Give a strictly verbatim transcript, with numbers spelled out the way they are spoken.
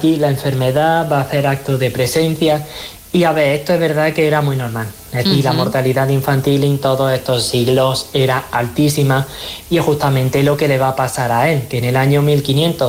aquí la enfermedad, va a hacer actos de presencia. Y a ver, esto es verdad que era muy normal. Es decir, uh-huh. la mortalidad infantil en todos estos siglos era altísima y es justamente lo que le va a pasar a él, que en el año mil quinientos